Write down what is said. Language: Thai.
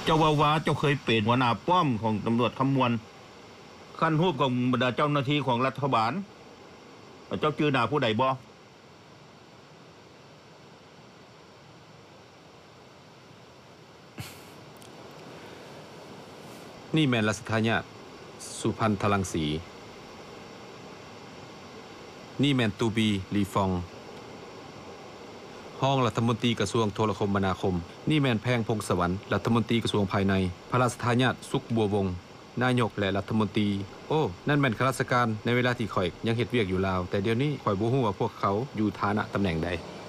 เจ้าว่าเจ้าเคยเป็นหัวหน้าป้อมของตำรวจคำมวลขั้นรูปของบรรดาเจ้าหน้าที่ของรัฐบาลเจ้าจื่อหน้าผู้ใดบ่นี่แม่นรัชทายาทสุพันธรังสีนี่แม่นตูบีลีฟองห้องรัฐมนตรีกระทรวงโทรคมนาคมนี่แม่นแพงพงศวรรค์รัฐมนตรีกระทรวงภายในพระราชทายาทสุขบัววงศ์นายกและรัฐมนตรีโอ้นั่นแม่นข้าราชการในเวลาที่ข่อยยังเฮ็ดเวียกอยู่ลาวแต่เดี๋ยวนี้ข่อยบ่ฮู้ว่าพวกเขาอยู่ฐานะตำแหน่งใด